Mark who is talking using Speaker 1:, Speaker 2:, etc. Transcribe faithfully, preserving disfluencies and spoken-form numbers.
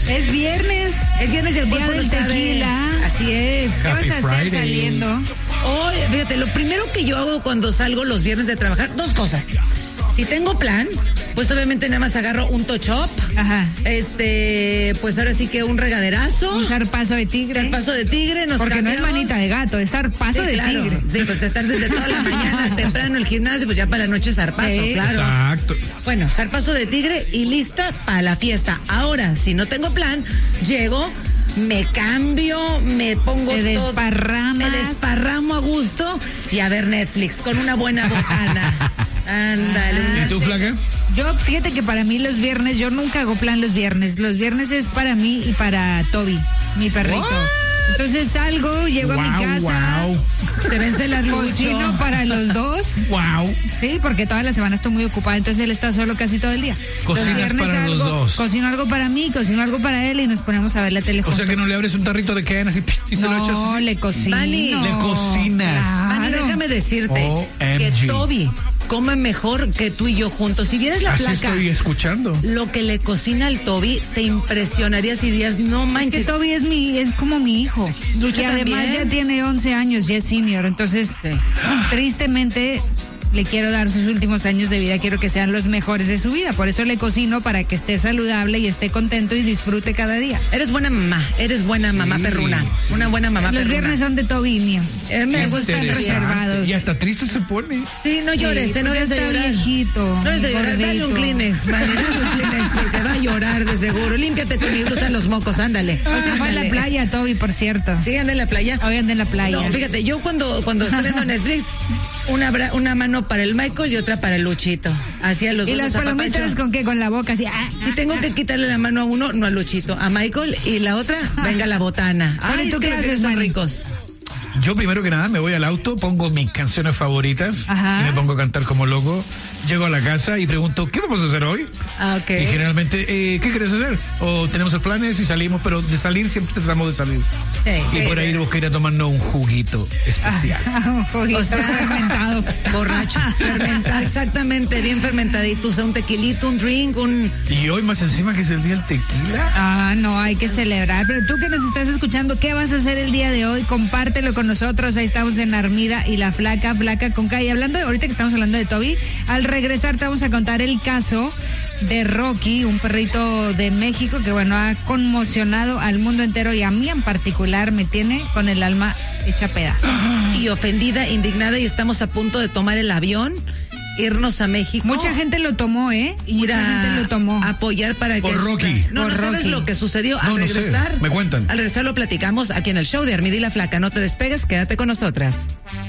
Speaker 1: Es viernes.
Speaker 2: Es viernes y el
Speaker 1: Día
Speaker 2: cuerpo
Speaker 1: del
Speaker 2: lo sabe.
Speaker 1: tequila.
Speaker 2: Así es.
Speaker 1: ¿Qué
Speaker 3: Happy
Speaker 1: vas a hacer
Speaker 3: Friday.
Speaker 1: saliendo?
Speaker 2: Hoy, fíjate, lo primero que yo hago cuando salgo los viernes de trabajar, dos cosas. Si tengo plan, pues obviamente nada más agarro un touch-up.
Speaker 1: Ajá.
Speaker 2: Este, pues ahora sí que un regaderazo.
Speaker 1: Un zarpazo de tigre.
Speaker 2: Zarpazo de tigre, nos
Speaker 1: Porque no es
Speaker 2: cambiamos.
Speaker 1: manita de gato, es zarpazo
Speaker 2: Sí,
Speaker 1: de
Speaker 2: claro.
Speaker 1: tigre.
Speaker 2: Sí, pues estar desde toda la mañana temprano el gimnasio, pues ya para la noche zarpazo,
Speaker 1: Sí.
Speaker 2: claro.
Speaker 3: Exacto.
Speaker 2: Bueno, zarpazo de tigre y lista para la fiesta. Ahora, si no tengo plan, llego, me cambio, me pongo
Speaker 1: Te
Speaker 2: todo-
Speaker 1: desparramas.
Speaker 2: me desparramo a gusto y a ver Netflix con una buena botana. Ándale.
Speaker 1: Ah.
Speaker 2: una
Speaker 3: ¿Y tú, flaca?
Speaker 1: Yo, fíjate que para mí los viernes, yo nunca hago plan los viernes. Los viernes es para mí y para Toby, mi perrito.
Speaker 3: What?
Speaker 1: Entonces salgo, llego a mi
Speaker 3: Wow,
Speaker 1: casa,
Speaker 3: wow.
Speaker 2: Se vence la luz.
Speaker 1: cocino para los dos.
Speaker 3: Wow.
Speaker 1: Sí, porque toda la semana estoy muy ocupada, entonces él está solo casi todo el día.
Speaker 3: Cocinas
Speaker 1: Los viernes
Speaker 3: para los
Speaker 1: algo-
Speaker 3: dos.
Speaker 1: Cocino algo para mí, cocino algo para él y nos ponemos a ver la tele
Speaker 3: O sea
Speaker 1: juntos.
Speaker 3: que no le abres un tarrito de Ken así y se lo echas
Speaker 1: No,
Speaker 3: así.
Speaker 1: le cocino.
Speaker 2: Vani,
Speaker 3: le cocinas.
Speaker 2: Ani,
Speaker 1: Claro.
Speaker 2: déjame decirte
Speaker 3: O M
Speaker 2: que
Speaker 3: G.
Speaker 2: Toby come mejor que tú y yo juntos. Si vieras la
Speaker 3: Así
Speaker 2: placa,
Speaker 3: estoy escuchando.
Speaker 2: lo que le cocina al Toby, te impresionaría si días no
Speaker 1: Es que
Speaker 2: manches.
Speaker 1: Toby es mi, es como mi hijo.
Speaker 2: Lucho
Speaker 1: y además
Speaker 2: también.
Speaker 1: ya tiene once años, ya es senior. Entonces,
Speaker 2: Sí.
Speaker 1: tristemente, le quiero dar sus últimos años de vida, quiero que sean los mejores de su vida. Por eso le cocino para que esté saludable y esté contento y disfrute cada día.
Speaker 2: Eres buena mamá, eres buena mamá
Speaker 3: Sí,
Speaker 2: perruna.
Speaker 3: sí.
Speaker 2: Una buena mamá
Speaker 1: Los
Speaker 2: perruna.
Speaker 1: viernes son de Toby y míos.
Speaker 2: Eh, me gustan
Speaker 1: Interesante.
Speaker 2: reservados.
Speaker 3: Y hasta triste se pone.
Speaker 2: Sí, no llores,
Speaker 1: Sí,
Speaker 2: eh, no
Speaker 1: pues
Speaker 2: vayas
Speaker 1: ya
Speaker 2: a
Speaker 1: está
Speaker 2: llorar.
Speaker 1: viejito,
Speaker 2: No es de llorar, dale un
Speaker 1: gordito.
Speaker 2: Kleenex, vale, dale un Kleenex porque va a llorar de seguro. Límpiate con mi blusa los mocos, ándale.
Speaker 1: O sea, fue a la
Speaker 2: Ándale.
Speaker 1: playa, Toby, por cierto.
Speaker 2: Sí, anda en la playa.
Speaker 1: Hoy anda en la playa.
Speaker 2: No, fíjate, yo cuando, cuando estoy viendo Netflix, una, bra- una mano para el Michael y otra para el Luchito. Hacia los
Speaker 1: ¿Y
Speaker 2: dos
Speaker 1: las
Speaker 2: los
Speaker 1: palomitas
Speaker 2: apapacho.
Speaker 1: con qué? Con la boca así. Ah,
Speaker 2: Si tengo que quitarle la mano a uno, no a Luchito, a Michael y la otra, venga la botana.
Speaker 1: Bueno, ¿y
Speaker 2: Ay,
Speaker 1: tú
Speaker 2: es que
Speaker 1: qué
Speaker 2: los
Speaker 1: haces,
Speaker 2: viernes son
Speaker 1: Manny?
Speaker 2: ricos.
Speaker 3: Yo primero que nada me voy al auto, pongo mis canciones favoritas
Speaker 1: Ajá.
Speaker 3: y me pongo a cantar como loco. Llego a la casa y pregunto, ¿qué vamos a hacer hoy?
Speaker 2: Ah, ok.
Speaker 3: Y generalmente, eh, ¿qué quieres hacer? O tenemos el planes y salimos, pero de salir siempre tratamos de salir.
Speaker 1: sí.
Speaker 3: Y por ahí tenemos que ir a tomarnos un juguito especial.
Speaker 1: Un juguito
Speaker 2: O sea,
Speaker 1: fermentado.
Speaker 2: Borracho, fermentado, exactamente, bien fermentadito, o sea, un tequilito, un drink, un...
Speaker 3: Y hoy más encima que es el día del tequila.
Speaker 1: Ah, no, hay que celebrar. Pero tú que nos estás escuchando, ¿qué vas a hacer el día de hoy? Compártelo con nosotros. Ahí estamos en Armida y la Flaca, Flaca con K. Y hablando, de- ahorita que estamos hablando de Toby, al regresar te vamos a contar el caso de Rocky, un perrito de México que, bueno, ha conmocionado al mundo entero y a mí en particular me tiene con el alma hecha pedazos.
Speaker 2: Y ofendida, indignada, y estamos a punto de tomar el avión, irnos a México.
Speaker 1: Mucha gente lo tomó, ¿eh?
Speaker 2: ir
Speaker 1: Mucha
Speaker 2: a
Speaker 1: gente lo tomó.
Speaker 2: apoyar para
Speaker 3: Por
Speaker 2: que...
Speaker 3: Rocky.
Speaker 2: No,
Speaker 1: Por
Speaker 2: no sabes
Speaker 1: Rocky.
Speaker 2: lo que sucedió.
Speaker 3: No,
Speaker 2: al
Speaker 3: no sé.
Speaker 2: regresar...
Speaker 3: Me cuentan.
Speaker 2: Al regresar lo platicamos aquí en el show de Armida y la Flaca. No te despegues, quédate con nosotras.